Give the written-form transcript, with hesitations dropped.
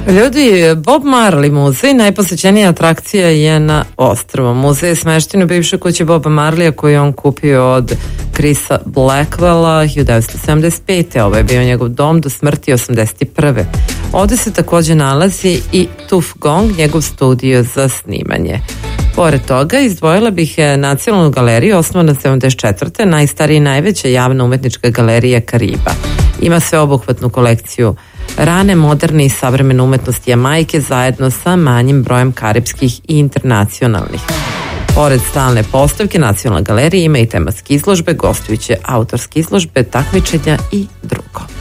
Ljudi, Bob Marley muzej, najposećenija atrakcija je na ostrvu. Muzej je smešten u bivšoj kući Boba Marleya koju je on kupio od Chrisa Blackwella 1975. Ovo je bio njegov dom do smrti 81. Ovdje se također nalazi i Tuff Gong, njegov studio za snimanje. Pored toga, izdvojila bih Nacionalnu galeriju, osnovana 74. najstarija i najveća javna umetnička galerija Kariba. Ima sveobuhvatnu kolekciju rane, moderne i savremene umetnosti Jamajke zajedno sa manjim brojem karipskih i internacionalnih. Pored stalne postavke, Nacionalna galerija ima i tematske izložbe, gostujuće autorske izložbe, takmičenja i drugo.